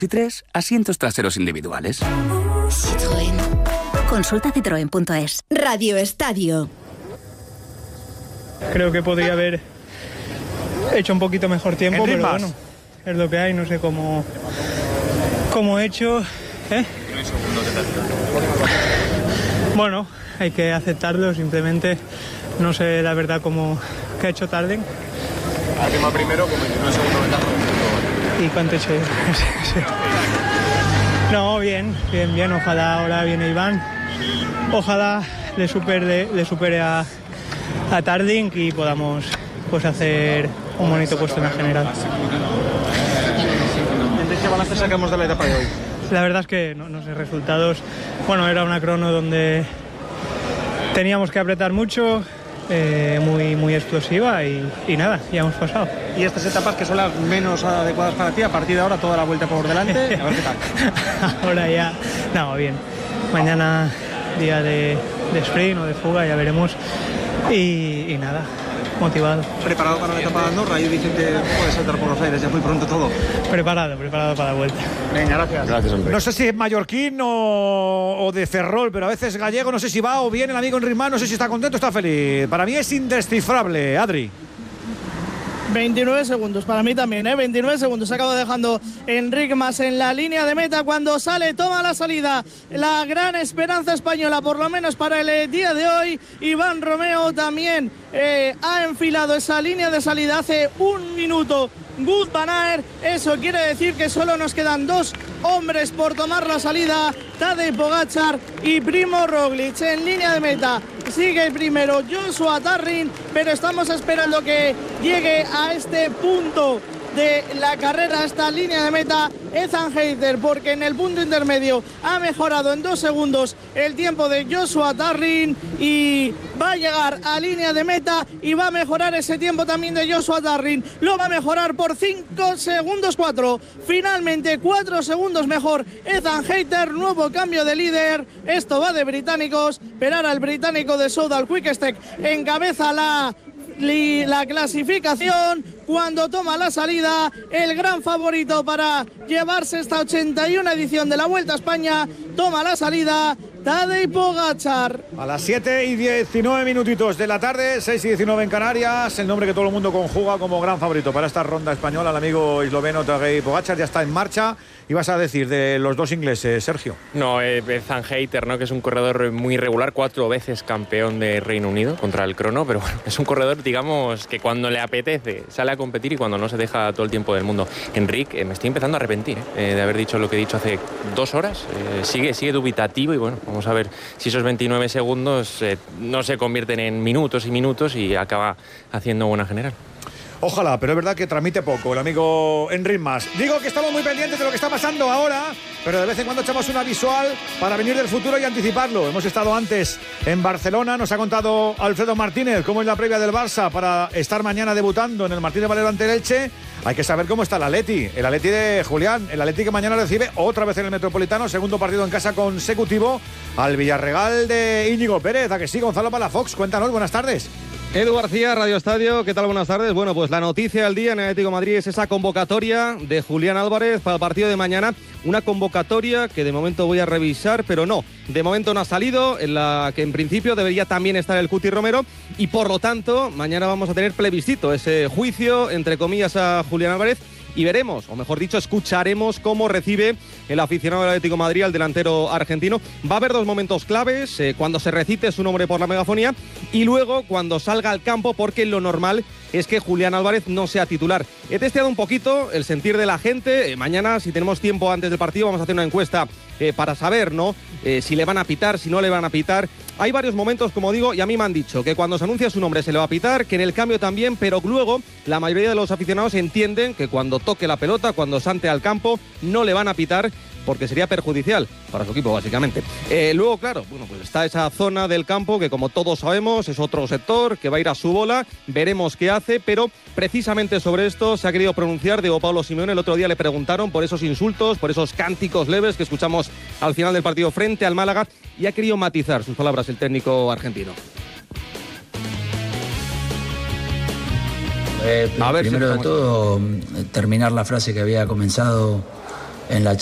y 3 asientos traseros individuales. Citroën. Consulta citroen.es. Radio Estadio. Creo que podría haber hecho un poquito mejor tiempo, pero bueno, es lo que hay, no sé cómo he hecho. Bueno, hay que aceptarlo, simplemente no sé la verdad qué ha hecho Tarding. Última primero con 29 segundos de ventaja. ¿Y cuánto he hecho yo? No, bien, ojalá ahora viene Iván. Ojalá le supere a Tarding y podamos pues hacer un bonito puesto en la general. ¿Qué balance sacamos de la etapa de hoy? La verdad es que no sé resultados. Bueno, era una crono donde teníamos que apretar mucho, muy explosiva y nada, ya hemos pasado. Y estas etapas que son las menos adecuadas para ti, a partir de ahora toda la vuelta por delante, a ver qué tal. Ahora ya, no, bien. Mañana día de sprint o de fuga, ya veremos. Y nada, motivado. ¿Preparado para la etapa de Andorra? Y dicen que puede saltar por los aires, ya muy pronto todo. Preparado para la vuelta. Venga, gracias. Gracias, hombre. No sé si es mallorquín o de Ferrol, pero a veces gallego, no sé si va o viene el amigo Enric Mas, no sé si está contento o está feliz. Para mí es indescifrable, Adri. 29 segundos, para mí también, 29 segundos. Se acaba dejando Enric Mas en la línea de meta cuando sale, toma la salida. La gran esperanza española, por lo menos para el día de hoy. Iván Romeo también ha enfilado esa línea de salida hace un minuto. Wout van Aert, eso quiere decir que solo nos quedan dos hombres por tomar la salida, Tadej Pogačar y Primož Roglič en línea de meta. Sigue primero Joshua Tarling, pero estamos esperando que llegue a este punto de la carrera, esta línea de meta, Ethan Hayter, porque en el punto intermedio ha mejorado en 2 segundos el tiempo de Joshua Tarling y va a llegar a línea de meta y va a mejorar ese tiempo también de Joshua Tarling. Lo va a mejorar por 5 segundos 4. Finalmente 4 segundos mejor Ethan Hayter, nuevo cambio de líder. Esto va de británicos, pero ahora el británico de Soudal Quick-Step encabeza la clasificación cuando toma la salida el gran favorito para llevarse esta 81 edición de la Vuelta a España. Toma la salida Tadej Pogačar. A las 7:19 minutitos de la tarde, 6:19 en Canarias, el nombre que todo el mundo conjuga como gran favorito para esta ronda española, el amigo esloveno Tadej Pogačar, ya está en marcha. ¿Y vas a decir de los dos ingleses, Sergio? No, Ethan Hayter, ¿no? Que es un corredor muy regular, 4 veces campeón de Reino Unido contra el crono, pero bueno, es un corredor, digamos, que cuando le apetece sale a competir y cuando no se deja todo el tiempo del mundo. Enric, me estoy empezando a arrepentir de haber dicho lo que he dicho hace 2 horas. Sigue dubitativo y bueno, vamos a ver si esos 29 segundos no se convierten en minutos y minutos y acaba haciendo buena general. Ojalá, pero es verdad que transmite poco el amigo Enric Mas. Digo que estamos muy pendientes de lo que está pasando ahora, pero de vez en cuando echamos una visual para venir del futuro y anticiparlo. Hemos estado antes en Barcelona, nos ha contado Alfredo Martínez cómo es la previa del Barça para estar mañana debutando en el Martínez Valero ante el Elche. Hay que saber cómo está el Atleti de Julián, el Atleti que mañana recibe otra vez en el Metropolitano, segundo partido en casa consecutivo, al Villarreal de Íñigo Pérez. ¿A que sí, Gonzalo Palafox? Cuéntanos, buenas tardes. Edu García, Radio Estadio, ¿qué tal? Buenas tardes. Bueno, pues la noticia del día en el Atlético de Madrid es esa convocatoria de Julián Álvarez para el partido de mañana. Una convocatoria que de momento voy a revisar, pero no, de momento no ha salido, en la que en principio debería también estar el Cuti Romero y por lo tanto mañana vamos a tener plebiscito, ese juicio, entre comillas, a Julián Álvarez. Y veremos, o mejor dicho, escucharemos cómo recibe el aficionado del Atlético de Madrid al delantero argentino. Va a haber 2 momentos claves, cuando se recite su nombre por la megafonía y luego cuando salga al campo, porque lo normal es que Julián Álvarez no sea titular. He testeado un poquito el sentir de la gente. Mañana, si tenemos tiempo antes del partido, vamos a hacer una encuesta para saber, ¿no? Si le van a pitar, si no le van a pitar. Hay varios momentos, como digo, y a mí me han dicho que cuando se anuncia su nombre se le va a pitar, que en el cambio también, pero luego la mayoría de los aficionados entienden que cuando toque la pelota, cuando salte al campo, no le van a pitar porque sería perjudicial para su equipo, básicamente. Luego, claro, bueno, pues está esa zona del campo que, como todos sabemos, es otro sector que va a ir a su bola. Veremos qué hace, pero precisamente sobre esto se ha querido pronunciar Diego Pablo Simeone. El otro día le preguntaron por esos insultos, por esos cánticos leves que escuchamos al final del partido frente al Málaga, y ha querido matizar sus palabras el técnico argentino. Primero de todo, terminar la frase que había comenzado en la